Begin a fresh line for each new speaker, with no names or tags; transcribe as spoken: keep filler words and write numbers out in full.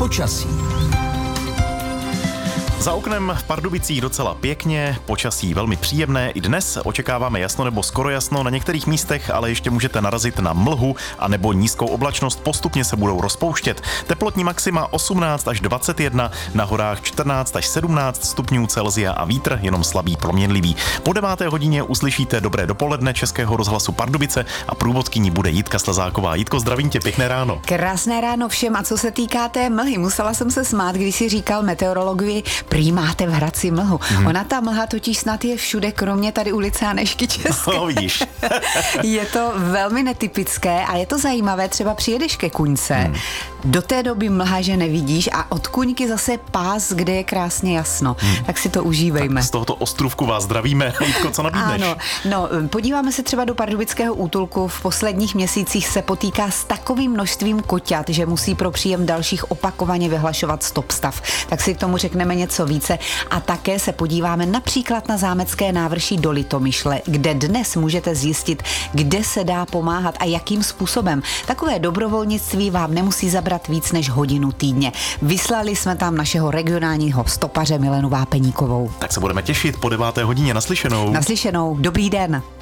Počasí.
Za oknem v Pardubicích docela pěkně, počasí velmi příjemné. I dnes očekáváme jasno nebo skoro jasno, na některých místech ale ještě můžete narazit na mlhu a nebo nízkou oblačnost, postupně se budou rozpouštět. Teplotní maxima osmnáct až dvacet jedna, na horách čtrnáct až sedmnáct stupňů Celsia a vítr jenom slabý proměnlivý. Po deváté hodině uslyšíte Dobré dopoledne Českého rozhlasu Pardubice a průvodkyní bude Jitka Slezáková. Jitko, zdravím tě, pěkné ráno.
Krásné ráno všem. A co se týká té mlhy, musela jsem se smát, když si říkal meteorologovi, prý máte v Hradci mlhu. Hmm. Ona ta mlha totiž snad je všude, kromě tady ulice Anežky České.
No, vidíš.
Je to velmi netypické a je to zajímavé, třeba přijedeš ke Kuňce, hmm. do té doby mlha, že nevidíš a od Kuňky zase pás, kde je krásně jasno. Hmm. Tak si to užívejme.
Tak z tohoto ostrůvku vás zdravíme. Jitko, co nabídneš?
Ano, no, podíváme se třeba do Pardubického útulku. V posledních měsících se potýká s takovým množstvím koťat, že musí pro příjem dalších opakovaně vyhlašovat stop stav. Tak si k tomu řekneme něco více. A také se podíváme například na zámecké návrší do Litomyšle, kde dnes můžete zjistit, kde se dá pomáhat a jakým způsobem. Takové dobrovolnictví vám nemusí zabrat víc než hodinu týdně. Vyslali jsme tam našeho regionálního stopaře Milenu Vápeníkovou.
Tak se budeme těšit po deváté hodině. Naslyšenou.
Naslyšenou. Dobrý den.